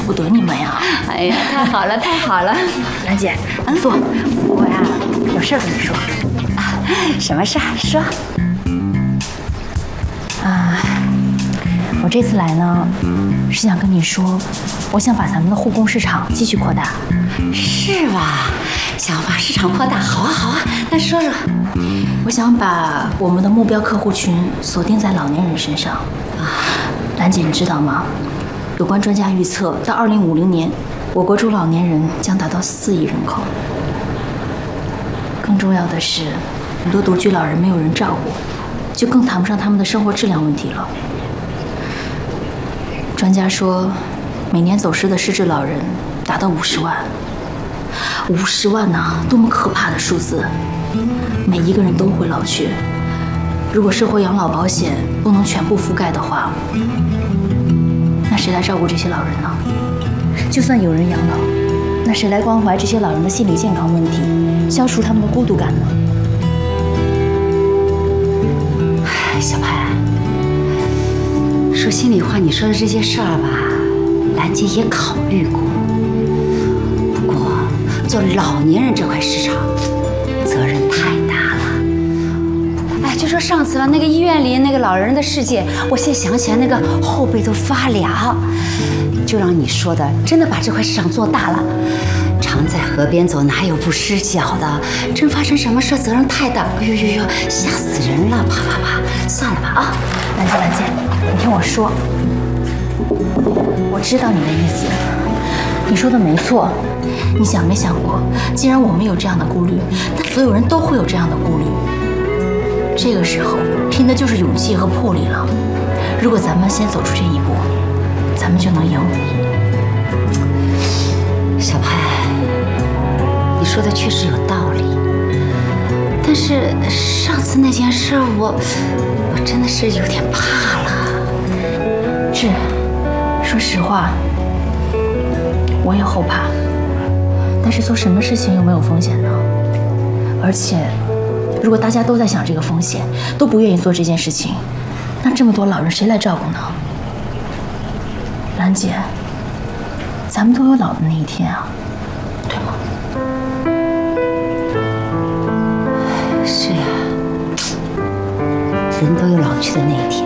不得你们呀！ 哎呀，太好了，太好了！ 兰姐，坐，我呀有事跟你说。 啊，什么事儿？说。 我这次来呢，是想跟你说，我想把咱们的护工市场继续扩大。 是吧？想把市场扩大，好啊，好啊，那说说。 我想把我们的目标客户群锁定在老年人身上。兰姐，你知道吗？有关专家预测，到2050年，我国中老年人将达到4亿人口。更重要的是，很多独居老人没有人照顾，就更谈不上他们的生活质量问题了。专家说，每年走失的失智老人达到50万，50万呐，多么可怕的数字！每一个人都会老去，如果社会养老保险不能全部覆盖的话，那谁来照顾这些老人呢？就算有人养老，那谁来关怀这些老人的心理健康问题，消除他们的孤独感呢？ 哎，小潘，说心里话，你说的这些事儿吧，兰姐也考虑过。不过，做老年人这块市场，责任太大了。哎，就说上次吧，那个医院里那个老人的世界，我现在想起来，那个后背都发凉。就让你说的，真的把这块市场做大了。常在河边走，哪有不湿脚的？真发生什么事，责任太大。哎呦呦呦，吓死人了！啪啪啪，算了吧啊！ 兰姐，你听我说，我知道你的意思，你说的没错。你想没想过，既然我们有这样的顾虑，那所有人都会有这样的顾虑。这个时候拼的就是勇气和魄力了。如果咱们先走出这一步，咱们就能赢。 小潘，你说的确实有道理，但是上次那件事，我真的是有点怕了。 是，说实话，我也后怕。但是做什么事情又没有风险呢？而且，如果大家都在想这个风险，都不愿意做这件事情，那这么多老人谁来照顾呢？兰姐，咱们都有老的那一天啊，对吗？ 是呀，人都有老去的那一天。